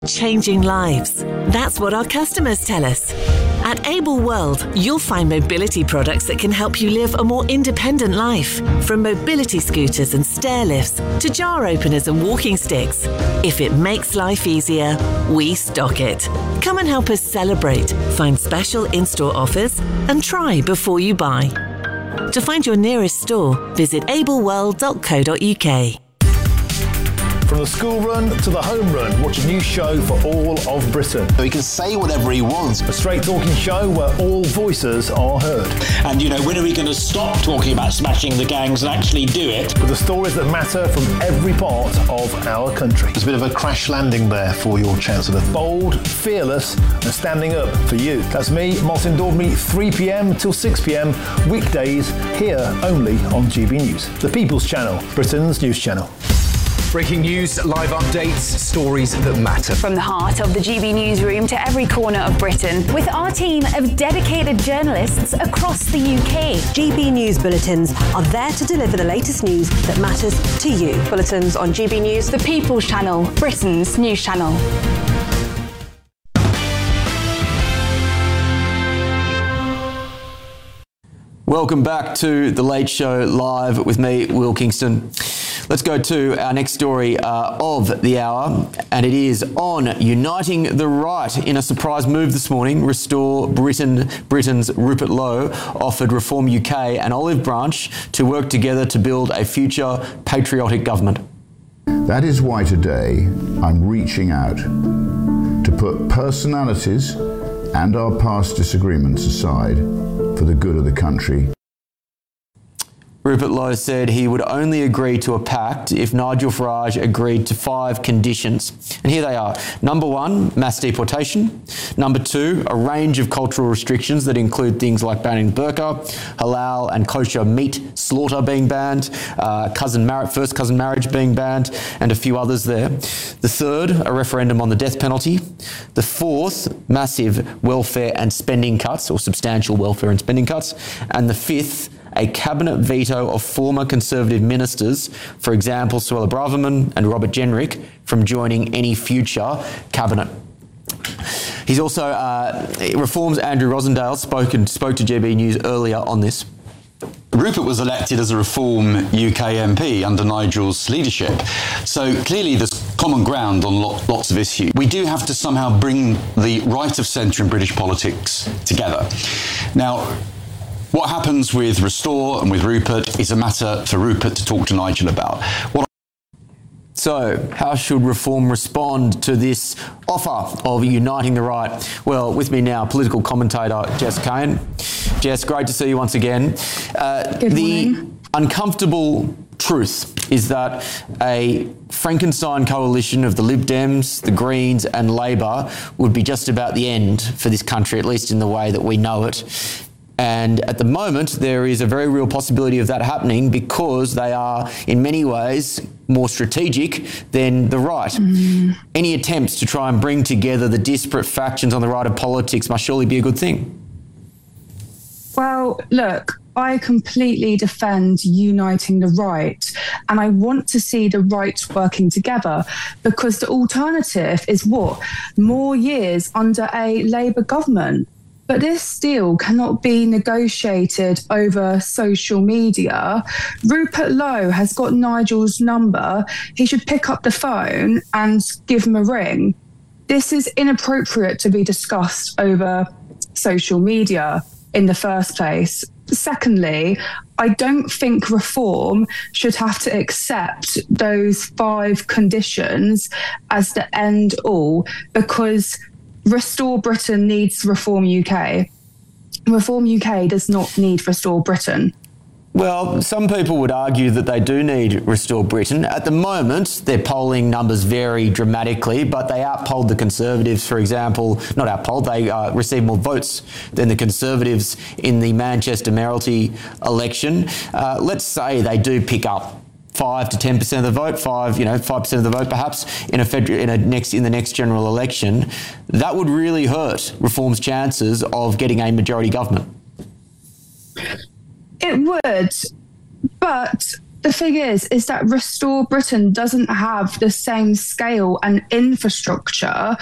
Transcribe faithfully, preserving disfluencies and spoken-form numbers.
Changing lives. That's what our customers tell us. At Able World, you'll find mobility products that can help you live a more independent life. From mobility scooters and stair lifts to jar openers and walking sticks. If it makes life easier, we stock it. Come and help us celebrate, find special in-store offers, and try before you buy. To find your nearest store, visit able world dot co dot u k. From the school run to the home run, watch a new show for all of Britain. So he can say whatever he wants. A straight talking show where all voices are heard. And, you know, when are we going to stop talking about smashing the gangs and actually do it? With the stories that matter from every part of our country. There's a bit of a crash landing there for your Chancellor. Bold, fearless and standing up for you. That's me, Martin Daubney, three p.m. till six p.m. weekdays here only on G B News. The People's Channel, Britain's news channel. Breaking news, live updates, stories that matter. From the heart of the G B newsroom to every corner of Britain, with our team of dedicated journalists across the U K. G B News bulletins are there to deliver the latest news that matters to you. Bulletins on G B News, The People's Channel, Britain's news channel. Welcome back to The Late Show Live with me, Will Kingston. Let's go to our next story uh, of the hour, and it is on uniting the right. In a surprise move this morning, Restore Britain, Britain's Rupert Lowe offered Reform U K and Olive Branch to work together to build a future patriotic government. That is why today I'm reaching out to put personalities and our past disagreements aside for the good of the country. Rupert Lowe said he would only agree to a pact if Nigel Farage agreed to five conditions. And here they are. Number one, mass deportation. Number two, a range of cultural restrictions that include things like banning burqa, halal and kosher meat slaughter being banned, uh, cousin mar- first cousin marriage being banned, and a few others there. The third, a referendum on the death penalty. The fourth, massive welfare and spending cuts, or substantial welfare and spending cuts. And the fifth, a cabinet veto of former Conservative ministers, for example, Suella Braverman and Robert Jenrick, from joining any future cabinet. He's also, uh, Reform's Andrew Rosendale spoke, and spoke to G B News earlier on this. Rupert was elected as a Reform U K M P under Nigel's leadership. So clearly there's common ground on lots of issues. We do have to somehow bring the right of centre in British politics together. Now, what happens with Restore and with Rupert is a matter for Rupert to talk to Nigel about. What So, how should Reform respond to this offer of uniting the right? Well, with me now, political commentator Jess Kane. Jess, great to see you once again. Uh, Good the morning. Uncomfortable truth is that a Frankenstein coalition of the Lib Dems, the Greens and Labor would be just about the end for this country, at least in the way that we know it. And at the moment, there is a very real possibility of that happening because they are, in many ways, more strategic than the right. Mm. Any attempts to try and bring together the disparate factions on the right of politics must surely be a good thing. Well, look, I completely defend uniting the right, and I want to see the right working together, because the alternative is what? More years under a Labour government. But this deal cannot be negotiated over social media. Rupert Lowe has got Nigel's number. He should pick up the phone and give him a ring. This is inappropriate to be discussed over social media in the first place. Secondly, I don't think Reform should have to accept those five conditions as the end all, because Restore Britain needs Reform U K. Reform U K does not need Restore Britain. Well, some people would argue that they do need Restore Britain. At the moment, their polling numbers vary dramatically, but they outpolled the Conservatives, for example. Not outpolled, they uh, received more votes than the Conservatives in the Manchester mayoralty election. Uh, let's say they do pick up five to ten percent of the vote, five, you know, five percent of the vote, perhaps in a federal, in a next in the next general election. That would really hurt Reform's chances of getting a majority government. It would, but the thing is, is that Restore Britain doesn't have the same scale and infrastructure